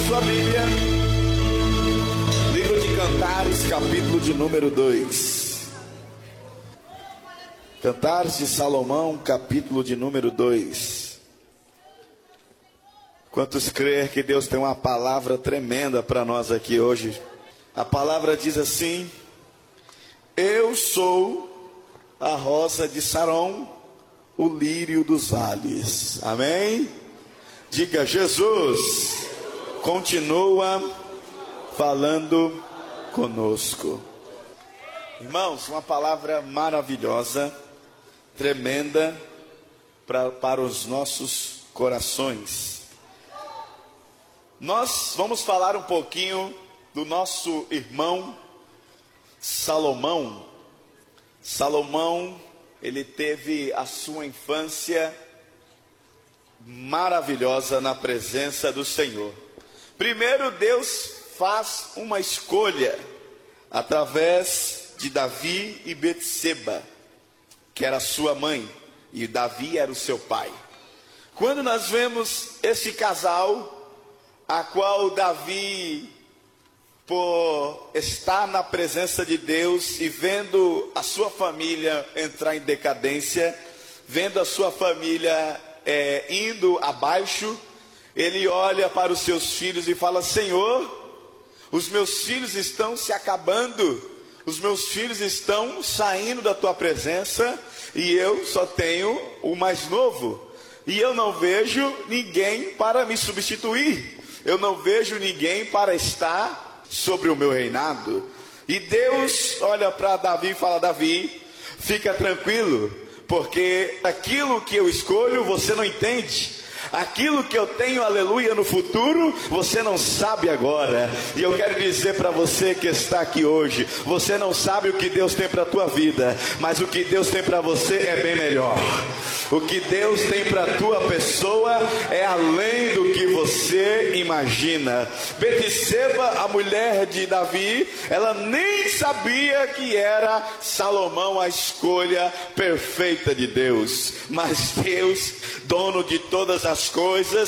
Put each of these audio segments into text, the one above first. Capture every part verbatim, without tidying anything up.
sua Bíblia, livro de Cantares, capítulo de número dois. Cantares de Salomão, capítulo de número dois. Quantos creem que Deus tem uma palavra tremenda para nós aqui hoje? A palavra diz assim: eu sou a rosa de Saron, o lírio dos vales. Amém? Diga: Jesus continua falando conosco. Irmãos, uma palavra maravilhosa, tremenda pra, para os nossos corações. Nós vamos falar um pouquinho do nosso irmão Salomão. Salomão, ele teve a sua infância maravilhosa na presença do Senhor. Primeiro, Deus faz uma escolha através de Davi e Betseba, que era sua mãe, e Davi era o seu pai. Quando nós vemos esse casal, a qual Davi, por estar na presença de Deus e vendo a sua família entrar em decadência, vendo a sua família é, indo abaixo, ele olha para os seus filhos e fala: Senhor, os meus filhos estão se acabando, os meus filhos estão saindo da tua presença, e eu só tenho o mais novo, e eu não vejo ninguém para me substituir, eu não vejo ninguém para estar sobre o meu reinado. E Deus olha para Davi e fala: Davi, fica tranquilo, porque aquilo que eu escolho você não entende, aquilo que eu tenho, aleluia, no futuro, você não sabe agora. E eu quero dizer para você que está aqui hoje, você não sabe o que Deus tem para a tua vida, mas o que Deus tem para você é bem melhor. O que Deus tem para a tua pessoa é além do que você imagina. Betseba, a mulher de Davi, ela nem sabia que era Salomão a escolha perfeita de Deus. Mas Deus, dono de todas as coisas,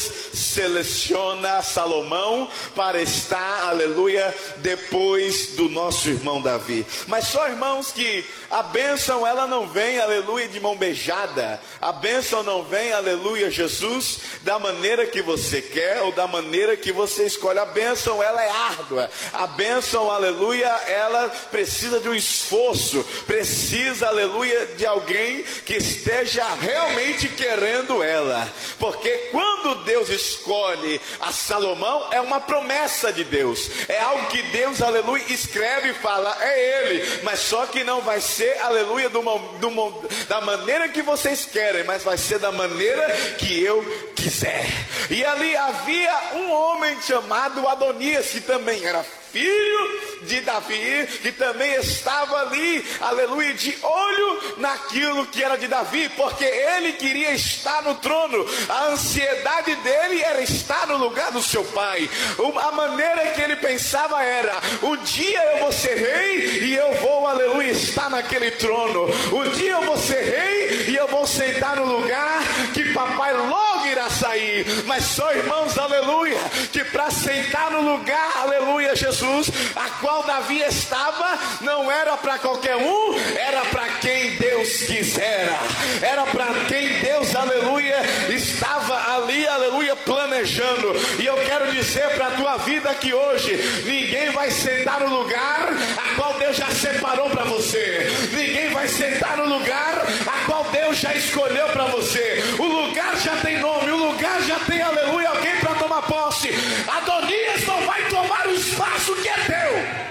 seleciona Salomão para estar, aleluia, depois do nosso irmão Davi. Mas só, irmãos, que a bênção, ela não vem, aleluia, de mão beijada. A bênção não vem, aleluia, Jesus, da maneira que você quer ou da maneira que você escolhe. A bênção, ela é árdua. A bênção, aleluia, ela precisa de um esforço, precisa, aleluia, de alguém que esteja realmente querendo ela. Porque quando Deus escolhe a Salomão, é uma promessa de Deus, é algo que Deus, aleluia, escreve e fala: é ele. Mas só que não vai ser, aleluia, do, do, da maneira que vocês querem, mas vai ser da maneira que eu quiser. E ali havia um homem chamado Adonias, que também era filho de Davi, que também estava ali, aleluia, de olho naquilo que era de Davi, porque ele queria estar no trono. A ansiedade dele era estar no lugar do seu pai. A maneira que ele pensava era: um dia eu vou ser rei e eu vou, aleluia, estar naquele trono. Um dia eu vou ser rei e eu vou sentar no lugar que papai logo irá sair. Mas só, irmãos, aleluia, que para sentar no lugar, aleluia, Jesus, a qual Davi estava, não era para qualquer um, era para quem Deus quisera, era para quem Deus, aleluia, estava ali, aleluia, planejando. E eu quero dizer para a tua vida que hoje ninguém vai sentar no lugar a qual Deus já separou para você, ninguém vai sentar no lugar a qual Deus já escolheu para você. O lugar já tem nome, o lugar já tem, aleluia, alguém para tomar posse. Adonias não vai tomar o espaço que é teu.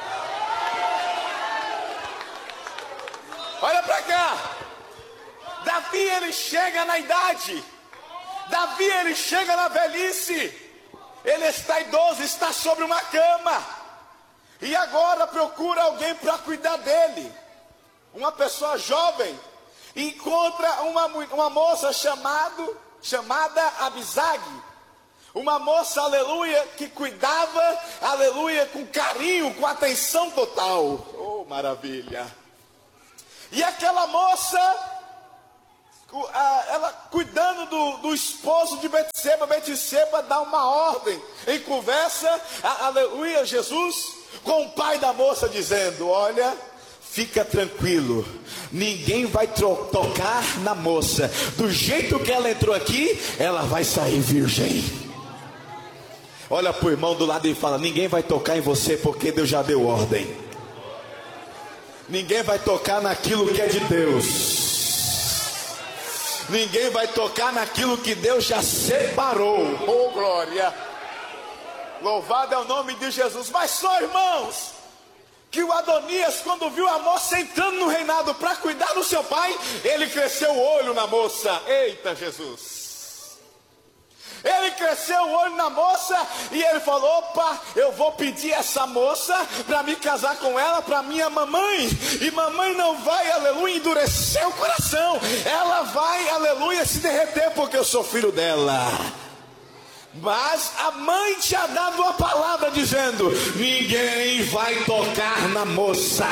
Olha para cá. Davi, ele chega na idade, Davi, ele chega na velhice, ele está idoso, está sobre uma cama, e agora procura alguém para cuidar dele. Uma pessoa jovem encontra uma, uma moça chamado, chamada Abisag, uma moça, aleluia, que cuidava, aleluia, com carinho, com atenção total. Oh, maravilha! E aquela moça ela cuidando do, do esposo de Betseba. Betseba dá uma ordem em conversa, aleluia, Jesus, com o pai da moça, dizendo: olha, fica tranquilo, ninguém vai tro- tocar na moça. Do jeito que ela entrou aqui, ela vai sair virgem. Olha para o irmão do lado e fala: ninguém vai tocar em você, porque Deus já deu ordem. Ninguém vai tocar naquilo que é de Deus. Ninguém vai tocar naquilo que Deus já separou. Oh, glória! Louvado é o nome de Jesus. Mas só, irmãos, que o Adonias, quando viu a moça entrando no reinado para cuidar do seu pai, ele cresceu o olho na moça. Eita, Jesus! Ele cresceu o olho na moça e ele falou: opa, eu vou pedir essa moça para me casar com ela, para minha mamãe. E mamãe não vai, aleluia, endurecer o coração. Ela vai, aleluia, se derreter, porque eu sou filho dela. Mas a mãe tinha dado a palavra dizendo: ninguém vai tocar na moça.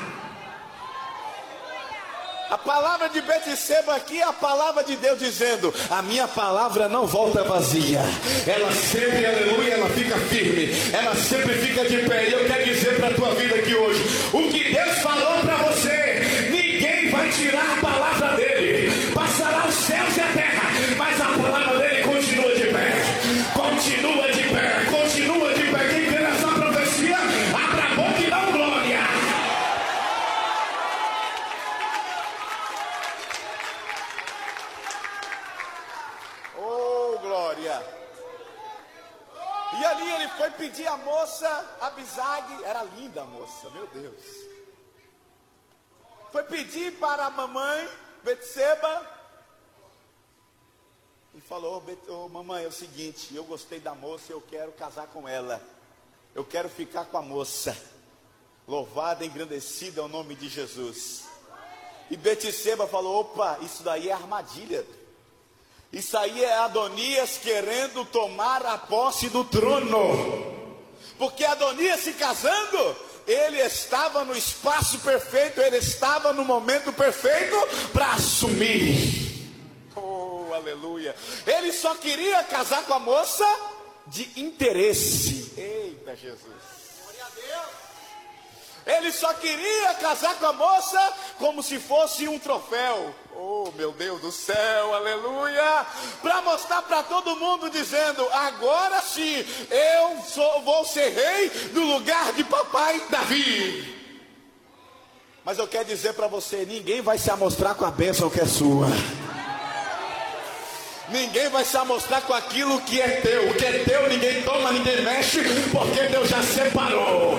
A palavra de Betseba aqui é a palavra de Deus dizendo: a minha palavra não volta vazia. Ela sempre, aleluia, ela fica firme. Ela sempre fica de pé. E eu quero dizer para a tua vida aqui hoje: o que Deus falou para você, ninguém vai tirar a palavra dele. Passará os céus e a terra, mas a palavra dele continua de pé. Continua de pé, continua de pé. Quem crê nessa profecia, abra a boca e dá glória. Oh, glória. E ali ele foi pedir a moça, Abisag, era linda a moça, meu Deus. Foi pedir para a mamãe, Betseba, e falou: oh, mamãe, é o seguinte, eu gostei da moça, eu quero casar com ela. Eu quero ficar com a moça. Louvado, engrandecido é o nome de Jesus. E Betseba falou: opa, isso daí é armadilha. Isso aí é Adonias querendo tomar a posse do trono. Porque Adonias se casando, ele estava no espaço perfeito, ele estava no momento perfeito para assumir. Oh, aleluia. Ele só queria casar com a moça de interesse. Eita, Jesus. Ele só queria casar com a moça como se fosse um troféu. Oh, meu Deus do céu, aleluia. Para mostrar para todo mundo, dizendo: agora sim, eu sou, vou ser rei no lugar de papai Davi. Mas eu quero dizer para você: ninguém vai se amostrar com a bênção que é sua. Ninguém vai se amostrar com aquilo que é teu. O que é teu ninguém toma, ninguém mexe, porque Deus já separou.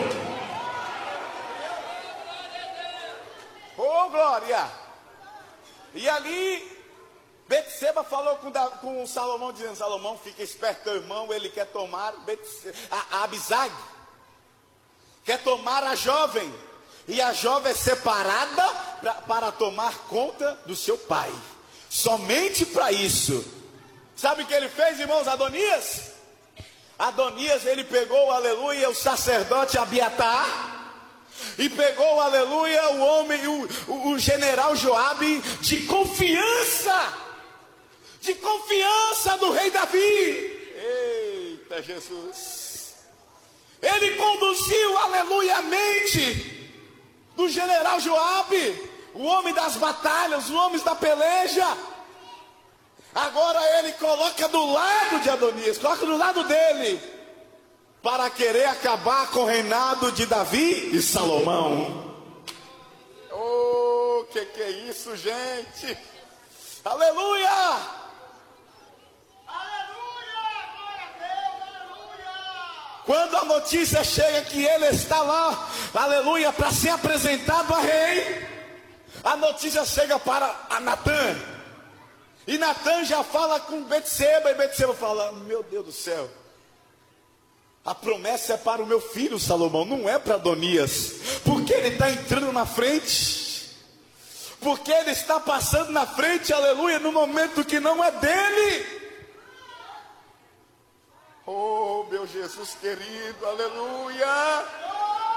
Oh, glória! E ali Betseba falou com, da, com Salomão, dizendo: Salomão, fica esperto, teu irmão, ele quer tomar Betseba, a, a Abisag, quer tomar a jovem, e a jovem é separada pra, para tomar conta do seu pai, somente para isso. Sabe o que ele fez, irmãos? Adonias Adonias, ele pegou, aleluia, o sacerdote Abiatar, e pegou, aleluia, o homem, o, o, o general Joabe, de confiança, de confiança do rei Davi. Eita, Jesus. Ele conduziu, aleluia, a mente do general Joabe, o homem das batalhas, os homens da peleja. Agora ele coloca do lado de Adonias, coloca do lado dele, para querer acabar com o reinado de Davi e Salomão. Oh, que que é isso, gente? Aleluia! Aleluia! Glória a Deus, aleluia! Quando a notícia chega que ele está lá, aleluia, para ser apresentado a rei, a notícia chega para a Natã. E Natã já fala com Betseba, e Betseba fala: meu Deus do céu, a promessa é para o meu filho Salomão, não é para Adonias, porque ele está entrando na frente, porque ele está passando na frente, aleluia, no momento que não é dele. Oh, meu Jesus querido, aleluia,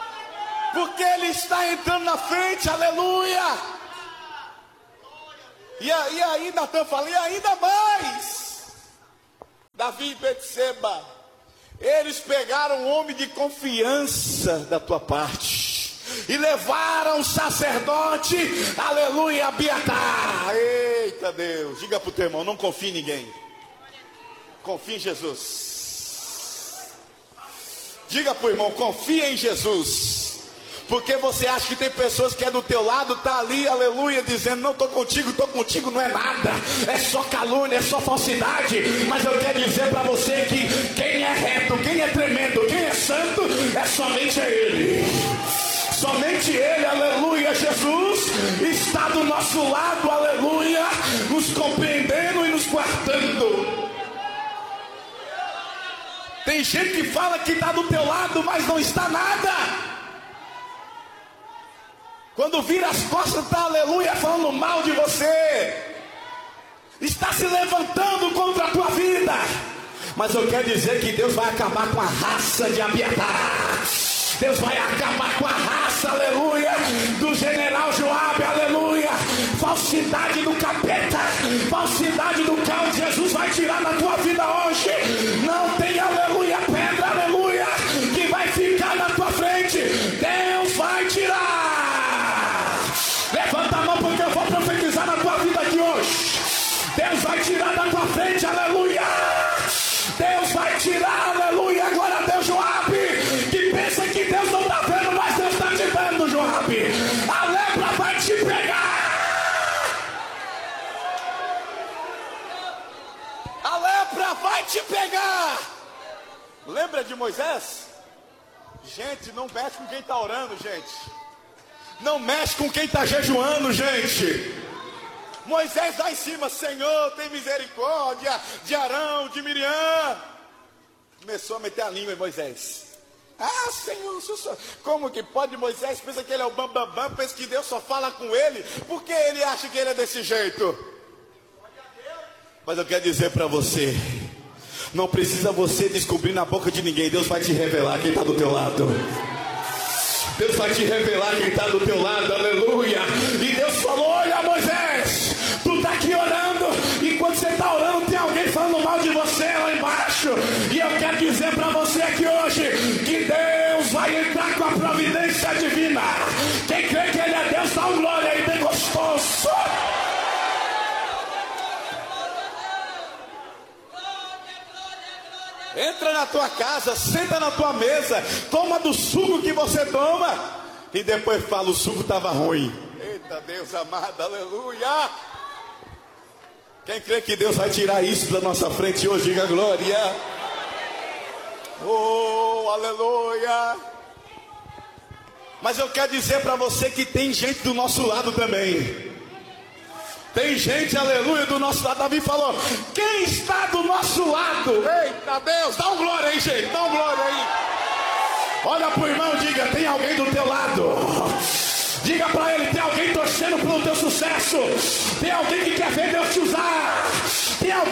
porque ele está entrando na frente, aleluia. E aí, aí Natan fala, e ainda mais, Davi e Betseba, eles pegaram um homem de confiança da tua parte e levaram o sacerdote, aleluia, Abiatar. Eita Deus, diga para o teu irmão, não confie em ninguém, confie em Jesus. Diga para o irmão, confia em Jesus. Porque você acha que tem pessoas que é do teu lado, tá ali, aleluia, dizendo, não estou contigo, estou contigo, não é nada, é só calúnia, é só falsidade. Mas eu quero dizer para você que quem é reto, quem é tremendo, quem é santo, é somente Ele. Somente Ele, aleluia, Jesus, está do nosso lado, aleluia, nos compreendendo e nos guardando. Tem gente que fala que está do teu lado, mas não está nada. Quando vira as costas, está, aleluia, falando mal de você. Está se levantando contra a tua vida. Mas eu quero dizer que Deus vai acabar com a raça de Abiatar. Deus vai acabar com a raça, aleluia, do general Joabe, aleluia. Falsidade do capeta, falsidade do caos, Jesus vai tirar da tua vida hoje. Não tem, aleluia, pedra, aleluia, que vai ficar na tua frente. Deus vai tirar. Levanta a mão porque eu vou profetizar na tua vida aqui hoje. Deus vai tirar da tua frente, aleluia. Deus vai tirar, aleluia. Agora Deus, Joabe, que pensa que Deus não está vendo, mas Deus está te vendo, Joabe. A lepra vai te pegar. A lepra vai te pegar. Lembra de Moisés? Gente, não mexe com quem está orando, gente. Não mexe com quem está jejuando, gente. Moisés lá em cima, Senhor, tem misericórdia de Arão, de Miriam. Começou a meter a língua em Moisés. Ah, Senhor, Senhor, como que pode? Moisés pensa que ele é o bambambam, bam, bam, pensa que Deus só fala com ele. Por que ele acha que ele é desse jeito? Mas eu quero dizer para você, não precisa você descobrir na boca de ninguém. Deus vai te revelar quem está do teu lado. Deus vai te revelar quem está do teu lado, aleluia. E Deus falou, olha Moisés, tu está aqui orando, e quando você está orando tem alguém falando mal de você lá embaixo. E eu quero dizer para você aqui hoje, que Deus vai entrar com a providência divina. Quem crê que Ele é Deus, dá um glória aí bem gostoso. Entra na tua casa, senta na tua mesa, toma do suco que você toma e depois fala, o suco estava ruim. Eita Deus amado, aleluia. Quem crê que Deus vai tirar isso da nossa frente hoje, diga glória. Oh, aleluia. Mas eu quero dizer para você que tem gente do nosso lado também. Tem gente, aleluia, do nosso lado. Davi falou, quem está do nosso lado? Eita Deus, dá um glória aí, gente, dá um glória aí. Olha para o irmão, diga, tem alguém do teu lado. Diga para ele, tem alguém torcendo pelo teu sucesso. Tem alguém que quer ver Deus te usar.